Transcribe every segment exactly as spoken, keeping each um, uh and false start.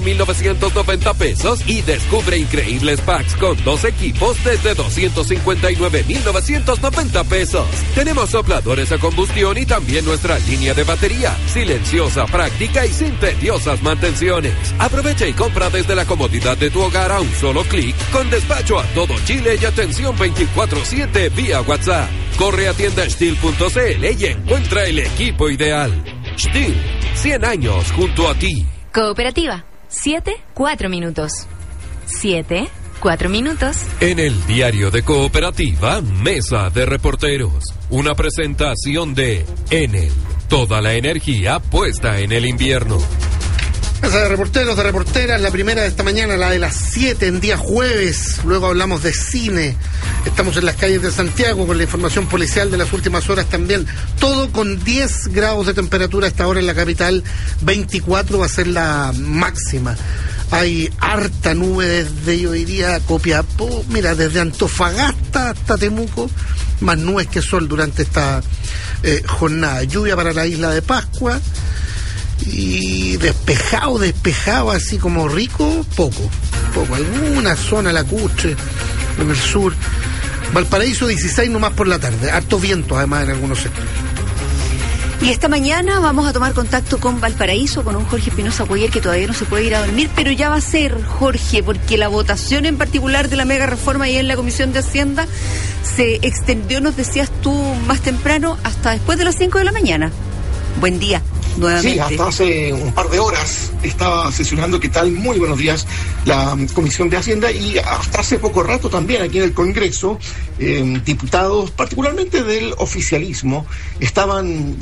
mil novecientos noventa pesos y descubre increíbles packs con dos equipos desde doscientos cincuenta y nueve mil novecientos noventa pesos. Tenemos sopladores a combustión y también nuestra línea de batería, silenciosa, práctica y sin tediosas mantenciones. Aprovecha y compra desde la comodidad de tu hogar a un solo clic, con despacho a todo Chile y atención veinticuatro siete vía WhatsApp. Corre a tienda Stihl punto c l y encuentra el equipo ideal. Stihl, cien años junto a ti. Cooperativa. Siete, cuatro minutos. Siete, cuatro minutos. En el diario de Cooperativa, Mesa de Reporteros. Una presentación de Enel. Toda la energía puesta en el invierno. Mesa de reporteros, de reporteras, la primera de esta mañana, la de las siete, en día jueves. Luego hablamos de cine. Estamos en las calles de Santiago con la información policial de las últimas horas también. Todo con diez grados de temperatura a esta hora en la capital. veinticuatro va a ser la máxima. Hay harta nube desde, yo diría, Copiapó, mira, desde Antofagasta hasta Temuco, más nubes que sol durante esta eh, jornada. Lluvia para la isla de Pascua. Y despejado, despejado, así como rico, poco, poco. Alguna zona lacustre en el sur. Valparaíso dieciséis nomás por la tarde. Harto viento además en algunos sectores. Y esta mañana vamos a tomar contacto con Valparaíso, con un Jorge Espinosa Cuellar que todavía no se puede ir a dormir, pero ya va a ser, Jorge, porque la votación en particular de la mega reforma ahí en la Comisión de Hacienda se extendió, nos decías tú más temprano, hasta después de las cinco de la mañana. Buen día. Nuevamente. Sí, hasta hace un par de horas estaba sesionando, ¿qué tal? Muy buenos días, la Comisión de Hacienda, y hasta hace poco rato también aquí en el Congreso, eh, diputados, particularmente del oficialismo, estaban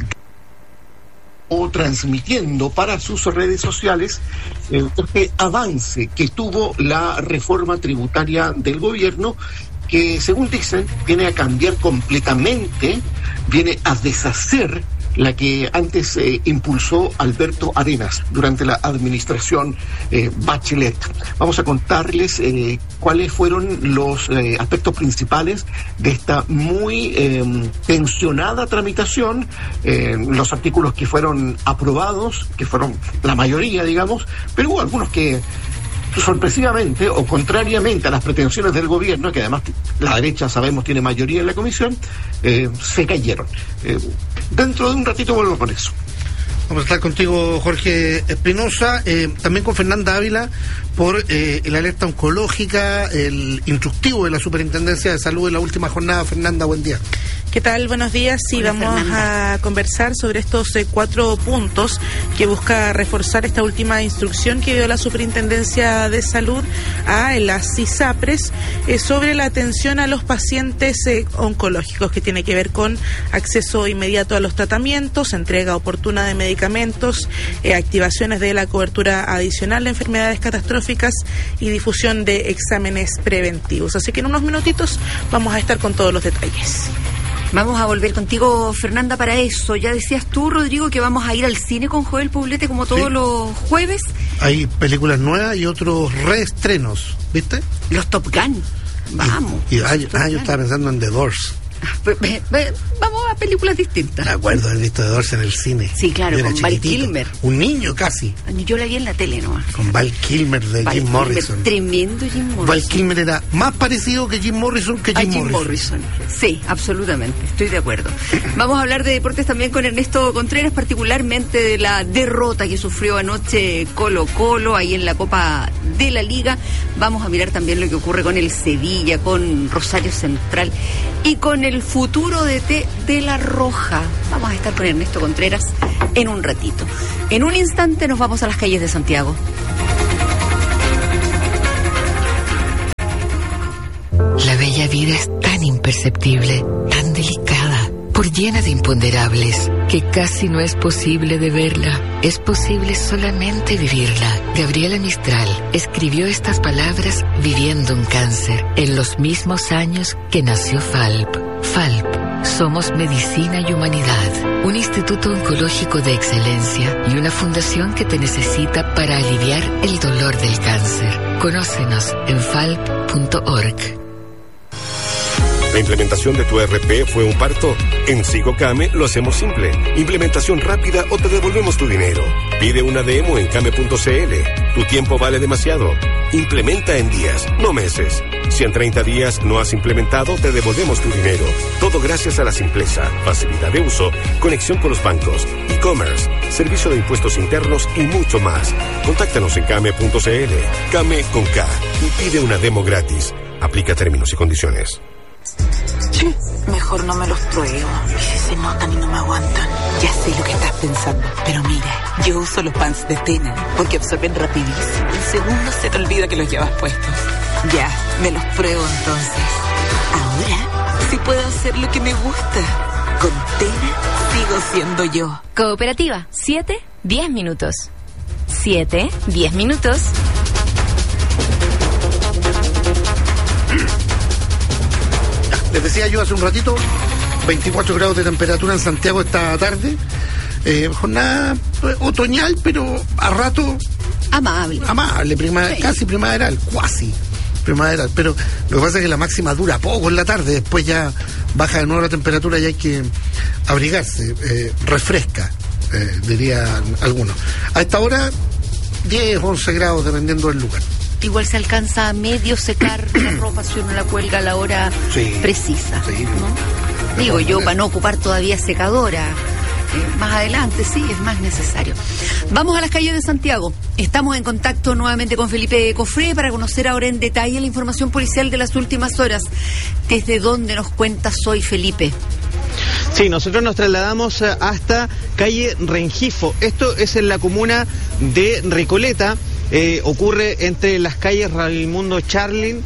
o transmitiendo para sus redes sociales eh, este avance que tuvo la reforma tributaria del gobierno, que según dicen viene a cambiar completamente, viene a deshacer la que antes eh, impulsó Alberto Arenas durante la administración eh, Bachelet. Vamos a contarles eh, cuáles fueron los eh, aspectos principales de esta muy eh, tensionada tramitación, eh, los artículos que fueron aprobados, que fueron la mayoría, digamos, pero hubo algunos que sorpresivamente o contrariamente a las pretensiones del gobierno, que además la derecha sabemos tiene mayoría en la comisión, eh, se cayeron. Eh, dentro de un ratito vuelvo con eso. Vamos a estar contigo, Jorge Espinosa, eh, también con Fernanda Ávila por eh, la alerta oncológica, el instructivo de la Superintendencia de Salud en la última jornada. Fernanda, buen día. ¿Qué tal? Buenos días. Sí, Hola, vamos Fernanda. a conversar sobre estos eh, cuatro puntos que busca reforzar esta última instrucción que dio la Superintendencia de Salud a las ISAPRES eh, sobre la atención a los pacientes eh, oncológicos, que tiene que ver con acceso inmediato a los tratamientos, entrega oportuna de medicamentos, eh, activaciones de la cobertura adicional de enfermedades catastróficas y difusión de exámenes preventivos. Así que en unos minutitos vamos a estar con todos los detalles. Vamos a volver contigo, Fernanda, para eso. Ya decías tú, Rodrigo, que vamos a ir al cine con Joel Poblete como todos sí. los jueves. Hay películas nuevas y otros reestrenos, ¿viste? Los Top Gun. Vamos. Y, y, ah, yo, ah, yo estaba pensando en The Doors. Vamos a películas distintas. Me acuerdo de haber visto The Doors en el cine. Sí, claro, con Val Kilmer. Un niño casi. Yo la vi en la tele nomás. Con Val Kilmer de Val Jim Kilmer, Morrison. Tremendo Jim Morrison. Val Kilmer era más parecido que Jim Morrison que Jim, a Jim Morrison. Morrison. Sí, absolutamente, estoy de acuerdo. Vamos a hablar de deportes también con Ernesto Contreras, particularmente de la derrota que sufrió anoche Colo Colo ahí en la Copa de la Liga. Vamos a mirar también lo que ocurre con el Sevilla, con Rosario Central y con el futuro de T de la Roja. Vamos a estar con Ernesto Contreras en un ratito. En un instante nos vamos a las calles de Santiago. La bella vida es tan imperceptible, tan delicada, por llena de imponderables, que casi no es posible de verla. Es posible solamente vivirla. Gabriela Mistral escribió estas palabras viviendo un cáncer, en los mismos años que nació Falp. Falp, somos medicina y humanidad, un instituto oncológico de excelencia y una fundación que te necesita para aliviar el dolor del cáncer. Conócenos en falp punto org. ¿La implementación de tu E R P fue un parto? En SigoCame lo hacemos simple. Implementación rápida o te devolvemos tu dinero. Pide una demo en came punto c l. Tu tiempo vale demasiado. Implementa en días, no meses. Si en treinta días no has implementado, te devolvemos tu dinero. Todo gracias a la simpleza, facilidad de uso, conexión con los bancos, e-commerce, servicio de impuestos internos y mucho más. Contáctanos en came punto c l. Came con K y pide una demo gratis. Aplica términos y condiciones. Mejor no me los pruebo. Y si se notan y no me aguantan. Ya sé lo que estás pensando. Pero mira, yo uso los pants de Tena porque absorben rapidísimo. En segundos se te olvida que los llevas puestos. Ya, me los pruebo entonces. Ahora sí puedo hacer lo que me gusta. Con Tena sigo siendo yo. Cooperativa, siete, diez minutos. siete, diez minutos. Les decía yo hace un ratito, veinticuatro grados de temperatura en Santiago esta tarde. Eh, jornada otoñal, pero a rato... Amable. Amable, prima, sí. Casi primaveral, cuasi primaveral. Pero lo que pasa es que la máxima dura poco en la tarde, después ya baja de nuevo la temperatura y hay que abrigarse. Eh, refresca, eh, dirían algunos. A esta hora, diez, once grados, dependiendo del lugar. Igual se alcanza a medio secar la ropa si uno la cuelga a la hora sí, precisa. Sí, ¿no? Digo yo, para no ocupar todavía secadora. Eh, más adelante, sí, es más necesario. Vamos a las calles de Santiago. Estamos en contacto nuevamente con Felipe Cofré para conocer ahora en detalle la información policial de las últimas horas. ¿Desde dónde nos cuentas hoy, Felipe? Sí, nosotros nos trasladamos hasta calle Rengifo. Esto es en la comuna de Recoleta. Eh, ocurre entre las calles Raimundo Charlin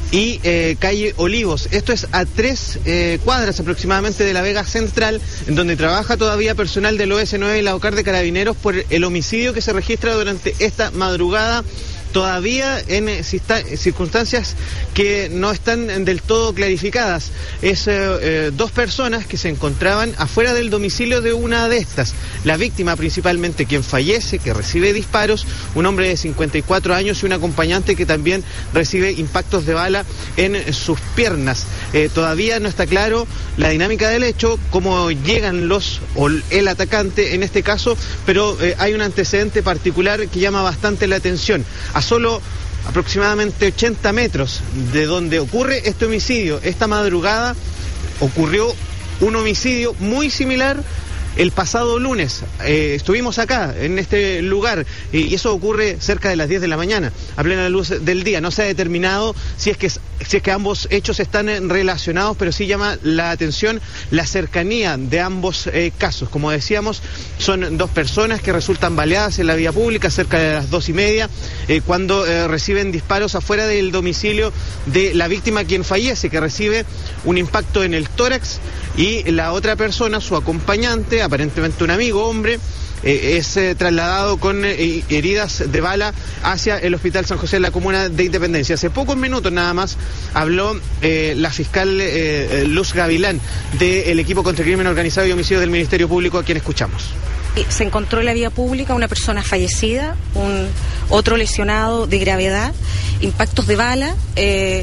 y eh, calle Olivos. Esto es a tres eh, cuadras aproximadamente de la Vega Central, en donde trabaja todavía personal del O S nueve y la OCAR de Carabineros por el homicidio que se registra durante esta madrugada, todavía en circunstancias que no están del todo clarificadas. Es eh, eh, dos personas que se encontraban afuera del domicilio de una de estas. La víctima principalmente, quien fallece, que recibe disparos, un hombre de cincuenta y cuatro años y un acompañante que también recibe impactos de bala en sus piernas. Eh, todavía no está claro la dinámica del hecho, cómo llegan los o el atacante en este caso, pero eh, hay un antecedente particular que llama bastante la atención. A solo aproximadamente ochenta metros de donde ocurre este homicidio, esta madrugada ocurrió un homicidio muy similar el pasado lunes. Eh, estuvimos acá, en este lugar, y eso ocurre cerca de las diez de la mañana, a plena luz del día. No se ha determinado si es que, si es que ambos hechos están relacionados, pero sí llama la atención la cercanía de ambos eh, casos. Como decíamos, son dos personas que resultan baleadas en la vía pública cerca de las dos y media, eh, cuando eh, reciben disparos afuera del domicilio de la víctima, quien fallece, que recibe un impacto en el tórax, y la otra persona, su acompañante, aparentemente un amigo, hombre, eh, es eh, trasladado con eh, heridas de bala hacia el Hospital San José en la comuna de Independencia. Hace pocos minutos nada más habló eh, la fiscal eh, Luz Gavilán del equipo contra el crimen organizado y homicidio del Ministerio Público, a quien escuchamos. Se encontró en la vía pública una persona fallecida, un otro lesionado de gravedad, impactos de bala eh,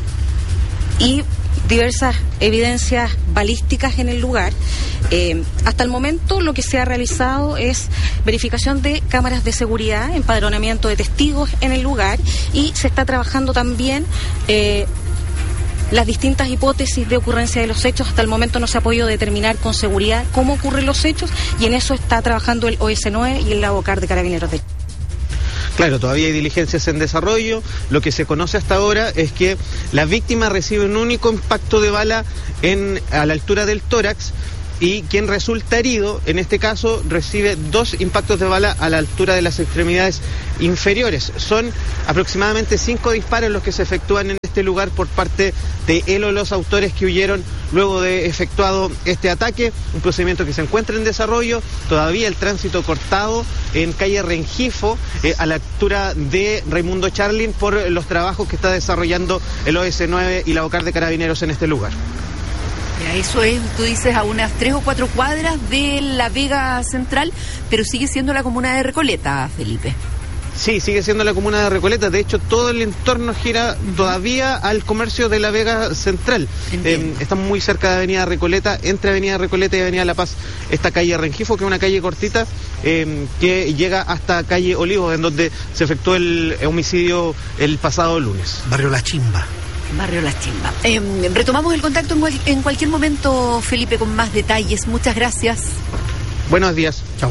y diversas evidencias balísticas en el lugar. Eh, hasta el momento lo que se ha realizado es verificación de cámaras de seguridad, empadronamiento de testigos en el lugar, y se está trabajando también eh, las distintas hipótesis de ocurrencia de los hechos. Hasta el momento no se ha podido determinar con seguridad cómo ocurren los hechos, y en eso está trabajando el O S nueve y el OCAR de Carabineros de... Claro, todavía hay diligencias en desarrollo. Lo que se conoce hasta ahora es que la víctima recibe un único impacto de bala en, a la altura del tórax, y quien resulta herido, en este caso, recibe dos impactos de bala a la altura de las extremidades inferiores. Son aproximadamente cinco disparos los que se efectúan en este lugar por parte de él o los autores que huyeron luego de efectuado este ataque, un procedimiento que se encuentra en desarrollo. Todavía el tránsito cortado en calle Rengifo, eh, a la altura de Raimundo Charlin, por los trabajos que está desarrollando el O S nueve y la OCAR de Carabineros en este lugar. Ya, eso es, tú dices, a unas tres o cuatro cuadras de la Vega Central, pero sigue siendo la comuna de Recoleta, Felipe. Sí, sigue siendo la comuna de Recoleta. De hecho, todo el entorno gira todavía al comercio de la Vega Central. Eh, estamos muy cerca de Avenida Recoleta, entre Avenida Recoleta y Avenida La Paz, esta calle Rengifo, que es una calle cortita eh, que llega hasta calle Olivos, en donde se efectuó el homicidio el pasado lunes. Barrio La Chimba. Barrio La Chimba. Eh, retomamos el contacto en, cual, en cualquier momento, Felipe, con más detalles. Muchas gracias. Buenos días. Chao.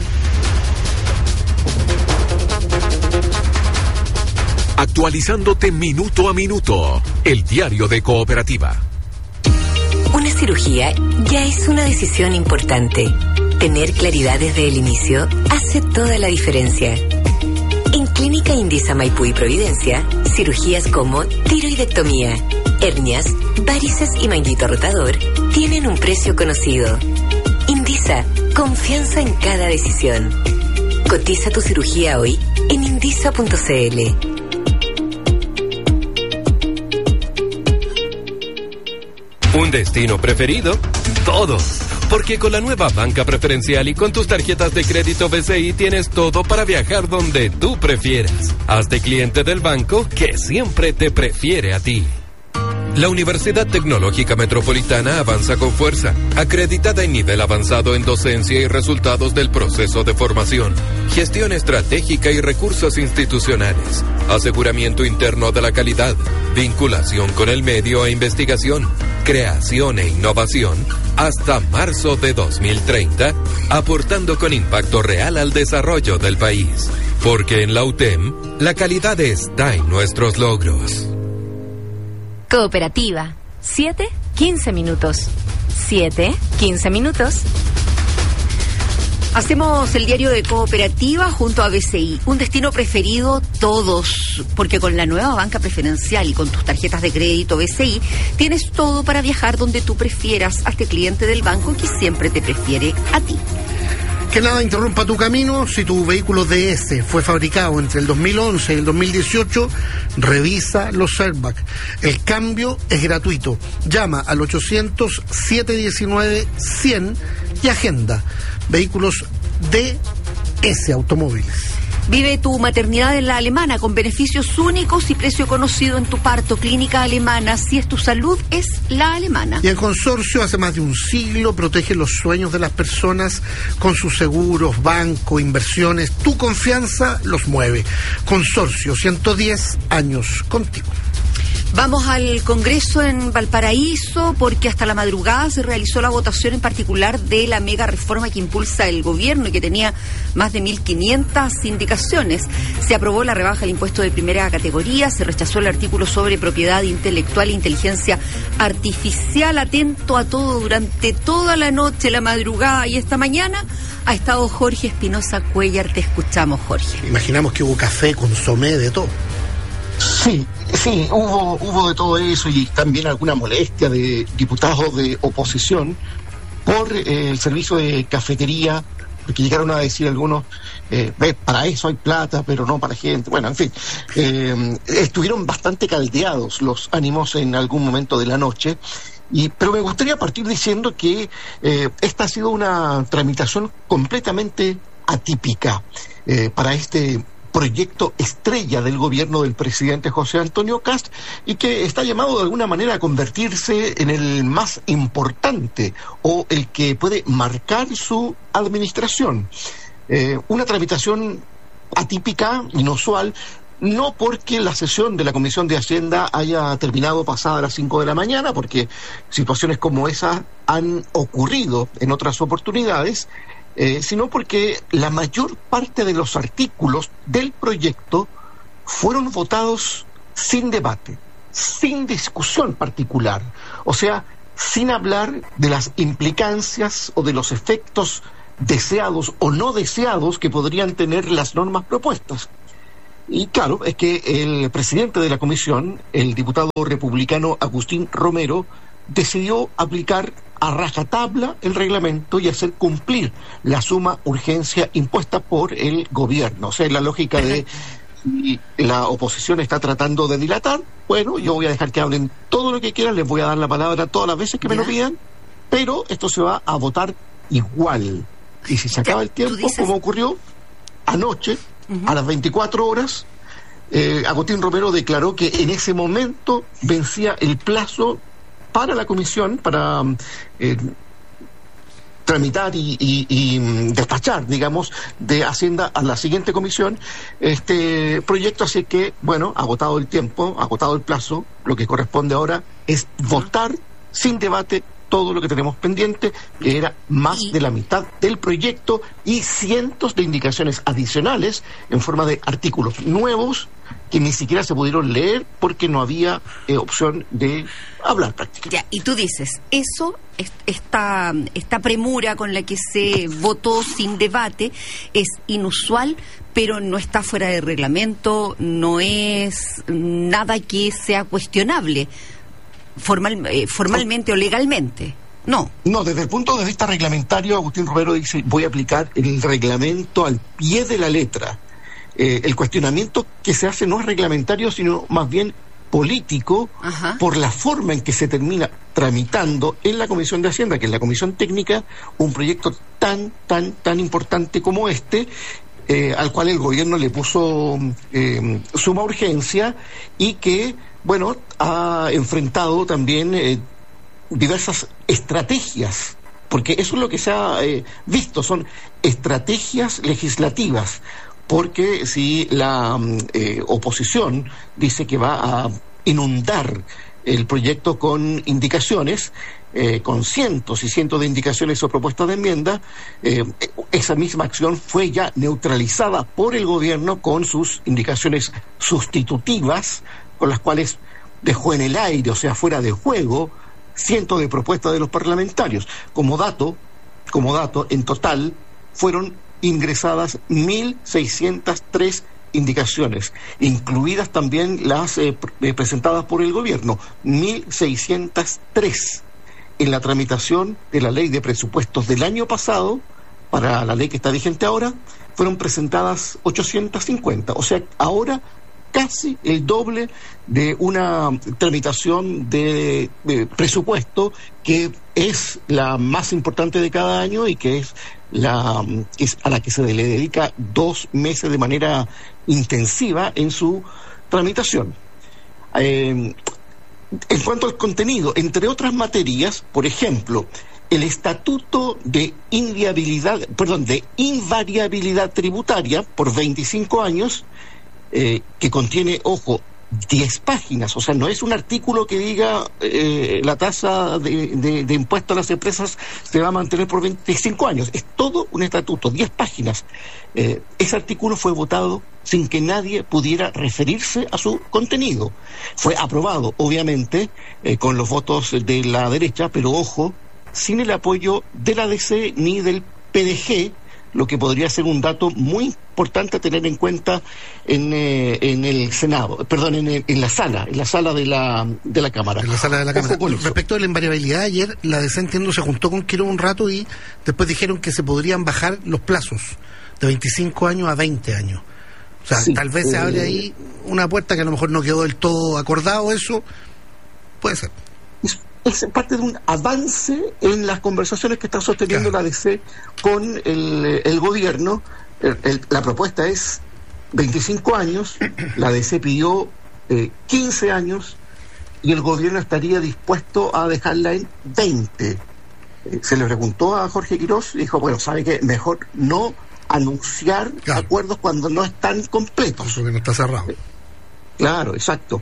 Actualizándote minuto a minuto, el diario de Cooperativa. Una cirugía ya es una decisión importante. Tener claridad desde el inicio hace toda la diferencia. En Clínica Indisa Maipú y Providencia, cirugías como tiroidectomía, hernias, varices y manguito rotador tienen un precio conocido. Indisa, confianza en cada decisión. Cotiza tu cirugía hoy en indisa punto c l. ¿Un destino preferido? Todos. Porque con la nueva banca preferencial y con tus tarjetas de crédito B C I tienes todo para viajar donde tú prefieras. Hazte cliente del banco que siempre te prefiere a ti. La Universidad Tecnológica Metropolitana avanza con fuerza, acreditada en nivel avanzado en docencia y resultados del proceso de formación, gestión estratégica y recursos institucionales, aseguramiento interno de la calidad, vinculación con el medio e investigación, creación e innovación, hasta marzo de dos mil treinta, aportando con impacto real al desarrollo del país. Porque en la U T E M, la calidad está en nuestros logros. Cooperativa. siete, quince minutos. siete, quince minutos. Hacemos el diario de Cooperativa junto a B C I. Un destino preferido todos, porque con la nueva banca preferencial y con tus tarjetas de crédito B C I, tienes todo para viajar donde tú prefieras. Hazte cliente del banco que siempre te prefiere a ti. Que nada interrumpa tu camino. Si tu vehículo D S fue fabricado entre el dos mil once y el dos mil dieciocho, revisa los airbags. El cambio es gratuito. Llama al ochocientos, setecientos diecinueve, cien y agenda. Vehículos D S Automóviles. Vive tu maternidad en la Alemana con beneficios únicos y precio conocido en tu parto. Clínica Alemana, si es tu salud, es la Alemana. Y el consorcio hace más de un siglo protege los sueños de las personas con sus seguros, banco, inversiones. Tu confianza los mueve. Consorcio, ciento diez años contigo. Vamos al Congreso en Valparaíso porque hasta la madrugada se realizó la votación en particular de la mega reforma que impulsa el gobierno y que tenía más de mil quinientas indicaciones. Se aprobó la rebaja del impuesto de primera categoría, se rechazó el artículo sobre propiedad intelectual e inteligencia artificial. Atento a todo durante toda la noche, la madrugada y esta mañana ha estado Jorge Espinosa Cuellar. Te escuchamos, Jorge. Imaginamos que hubo café, consomé, de todo. Sí, sí, hubo, hubo de todo eso y también alguna molestia de diputados de oposición por eh, el servicio de cafetería, porque llegaron a decir algunos, eh, para eso hay plata, pero no para gente. Bueno, en fin, eh, estuvieron bastante caldeados los ánimos en algún momento de la noche. Y, pero me gustaría partir diciendo que eh, esta ha sido una tramitación completamente atípica eh, para este proyecto estrella del gobierno del presidente José Antonio Kast y que está llamado de alguna manera a convertirse en el más importante o el que puede marcar su administración. Eh, una tramitación atípica, inusual, no porque la sesión de la Comisión de Hacienda haya terminado pasada las cinco de la mañana, porque situaciones como esa han ocurrido en otras oportunidades, Eh, sino porque la mayor parte de los artículos del proyecto fueron votados sin debate, sin discusión particular, o sea, sin hablar de las implicancias o de los efectos deseados o no deseados que podrían tener las normas propuestas. Y claro, es que el presidente de la comisión, el diputado republicano Agustín Romero, decidió aplicar a rajatabla el reglamento y hacer cumplir la suma urgencia impuesta por el gobierno. O sea, la lógica de si la oposición está tratando de dilatar, bueno, yo voy a dejar que hablen todo lo que quieran, les voy a dar la palabra todas las veces que me lo pidan, pero esto se va a votar igual. Y si se acaba el tiempo, como ocurrió anoche, Uh-huh. A las veinticuatro horas, eh, Agustín Romero declaró que en ese momento vencía el plazo para la comisión, para eh, tramitar y, y, y despachar, digamos, de Hacienda a la siguiente comisión este proyecto. Así que, bueno, agotado el tiempo, agotado el plazo, lo que corresponde ahora es votar sin debate todo lo que tenemos pendiente, que era más de la mitad del proyecto y cientos de indicaciones adicionales en forma de artículos nuevos que ni siquiera se pudieron leer porque no había eh, opción de hablar prácticamente. Ya, y tú dices, eso, esta, esta premura con la que se votó sin debate es inusual, pero no está fuera de reglamento, no es nada que sea cuestionable. Formal, eh, formalmente o legalmente, no. No, desde el punto de vista reglamentario, Agustín Romero dice, voy a aplicar el reglamento al pie de la letra. Eh, el cuestionamiento que se hace no es reglamentario, sino más bien político. Ajá. Por la forma en que se termina tramitando en la Comisión de Hacienda, que es la Comisión Técnica, un proyecto tan, tan, tan importante como este, eh, al cual el gobierno le puso eh, suma urgencia y que, bueno, ha enfrentado también eh, diversas estrategias, porque eso es lo que se ha eh, visto, son estrategias legislativas, porque si la eh, oposición dice que va a inundar el proyecto con indicaciones, eh, con cientos y cientos de indicaciones o propuestas de enmienda, eh, esa misma acción fue ya neutralizada por el gobierno con sus indicaciones sustitutivas, con las cuales dejó en el aire, o sea, fuera de juego, cientos de propuestas de los parlamentarios. Como dato, como dato, en total fueron ingresadas mil seiscientas tres indicaciones, incluidas también las eh, eh, presentadas por el gobierno, mil seiscientas tres en la tramitación de la ley de presupuestos del año pasado. Para la ley que está vigente ahora, fueron presentadas ochocientas cincuenta, o sea, ahora casi el doble de una tramitación de, de presupuesto que es la más importante de cada año y que es la es a la que se le dedica dos meses de manera intensiva en su tramitación. Eh, en cuanto al contenido, entre otras materias, por ejemplo, el estatuto de inviabilidad, perdón, de invariabilidad tributaria por veinticinco años, Eh, que contiene, ojo, diez páginas, o sea, no es un artículo que diga eh, la tasa de, de, de impuesto a las empresas se va a mantener por veinticinco años, es todo un estatuto, diez páginas. Eh, ese artículo fue votado sin que nadie pudiera referirse a su contenido. Fue aprobado, obviamente, eh, con los votos de la derecha, pero ojo, sin el apoyo de la D C ni del P D G, lo que podría ser un dato muy importante a tener en cuenta en, eh, en el Senado, perdón, en, el, en la sala, en la sala de la de la Cámara. En la sala de la Cámara. Respecto a la invariabilidad, ayer la D C, entiendo, se juntó con Quirós un rato y después dijeron que se podrían bajar los plazos de veinticinco años a veinte años. O sea, sí, tal vez eh, se abre ahí una puerta que a lo mejor no quedó del todo acordado, eso puede ser. Es, es parte de un avance en las conversaciones que está sosteniendo claro. la D C con el, el gobierno. El, el, la propuesta es veinticinco años, la D C pidió eh, quince años y el gobierno estaría dispuesto a dejarla en veinte. Eh, se le preguntó a Jorge Quirós y dijo, bueno, ¿sabe qué? Mejor no anunciar claro. acuerdos cuando no están completos. Eso que no está cerrado. Eh, Claro, exacto.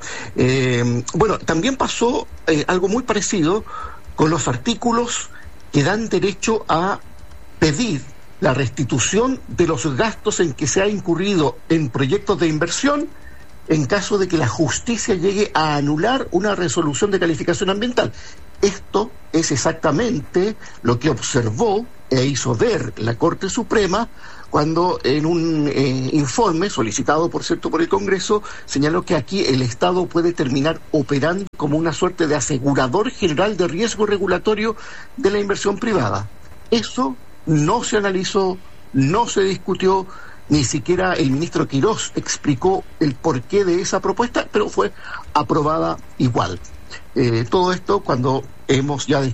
Eh, bueno, también pasó eh, algo muy parecido con los artículos que dan derecho a pedir la restitución de los gastos en que se ha incurrido en proyectos de inversión en caso de que la justicia llegue a anular una resolución de calificación ambiental. Esto es exactamente lo que observó e hizo ver la Corte Suprema cuando en un eh, informe solicitado, por cierto, por el Congreso, señaló que aquí el Estado puede terminar operando como una suerte de asegurador general de riesgo regulatorio de la inversión privada. Eso no se analizó, no se discutió, ni siquiera el ministro Quirós explicó el porqué de esa propuesta, pero fue aprobada igual. Eh, todo esto cuando hemos ya